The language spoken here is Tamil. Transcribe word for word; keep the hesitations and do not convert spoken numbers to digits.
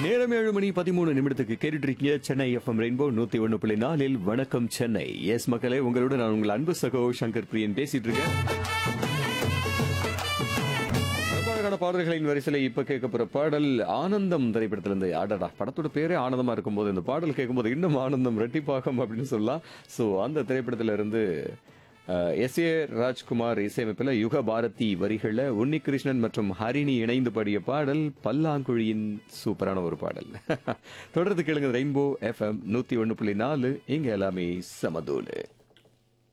நேரம் ஏழு மணி பதிமூணு நிமிடத்துக்கு கேட்டுட்டு இருக்கீங்க சென்னை எஃப்எம் ரெயின்போ நூத்தி ஒன்னு புள்ளி நாலில் வணக்கம் சென்னை. எஸ் மக்களே, உங்களோட நான் உங்கள் அன்பு சகோ சங்கர் பிரியன் பேசிட்டு இருக்கேன். அழகான பாடல்களின் வரிசையில இப்ப கேட்க போற பாடல் ஆனந்தம் திரைப்படத்திலிருந்து. ஆடடா, படத்தோட பேரே ஆனந்தமா இருக்கும்போது இந்த பாடல் கேட்கும்போது இன்னும் ஆனந்தம் ரெட்டிப்பாகம் அப்படின்னு சொல்லலாம். ஸோ அந்த திரைப்படத்தில இருந்து எஸ் ஏ ராஜ்குமார் இசையமைப்பில் யுக பாரதி வரிகளில் உன்னிகிருஷ்ணன் மற்றும் ஹரிணி இணைந்து பாடிய பாடல் பல்லாங்குழியின் சூப்பரான ஒரு பாடல். தொடர்ந்து கேளுங்க ரெயின்போ எஃப்எம் நூத்தி ஒன்னு புள்ளி நாலு. இங்க எல்லாமே சமதூலு.